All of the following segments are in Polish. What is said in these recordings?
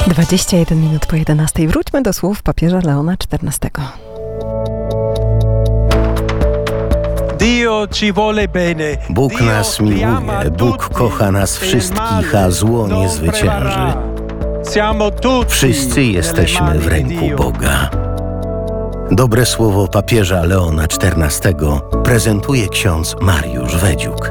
21 minut po 11. Wróćmy do słów papieża Leona XIV. Bóg nas miłuje, Bóg kocha nas wszystkich, a zło nie zwycięży. Wszyscy jesteśmy w ręku Boga. Dobre słowo papieża Leona XIV prezentuje ksiądz Mariusz Wedziuk.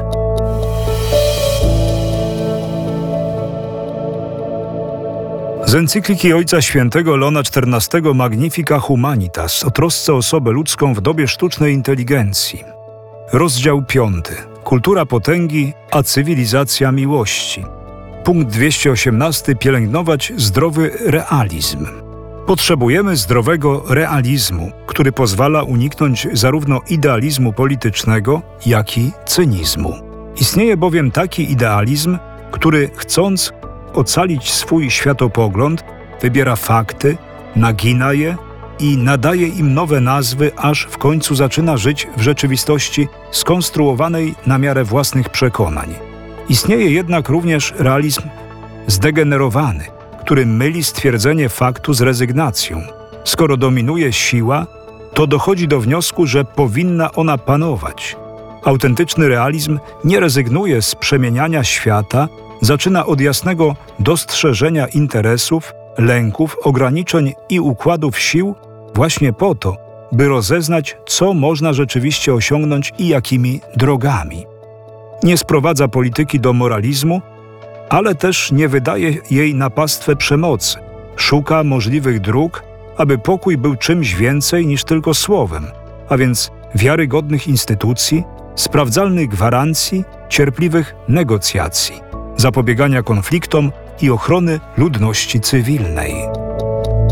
Z encykliki Ojca Świętego Leona XIV Magnifica Humanitas o trosce o osobę ludzką w dobie sztucznej inteligencji. Rozdział 5. Kultura potęgi, a cywilizacja miłości. Punkt 218. Pielęgnować zdrowy realizm. Potrzebujemy zdrowego realizmu, który pozwala uniknąć zarówno idealizmu politycznego, jak i cynizmu. Istnieje bowiem taki idealizm, który chcąc ocalić swój światopogląd, wybiera fakty, nagina je i nadaje im nowe nazwy, aż w końcu zaczyna żyć w rzeczywistości skonstruowanej na miarę własnych przekonań. Istnieje jednak również realizm zdegenerowany, który myli stwierdzenie faktu z rezygnacją. Skoro dominuje siła, to dochodzi do wniosku, że powinna ona panować. Autentyczny realizm nie rezygnuje z przemieniania świata, zaczyna od jasnego dostrzeżenia interesów, lęków, ograniczeń i układów sił właśnie po to, by rozeznać, co można rzeczywiście osiągnąć i jakimi drogami. Nie sprowadza polityki do moralizmu, ale też nie wydaje jej na pastwę przemocy. Szuka możliwych dróg, aby pokój był czymś więcej niż tylko słowem, a więc wiarygodnych instytucji, sprawdzalnych gwarancji, cierpliwych negocjacji, zapobiegania konfliktom i ochrony ludności cywilnej.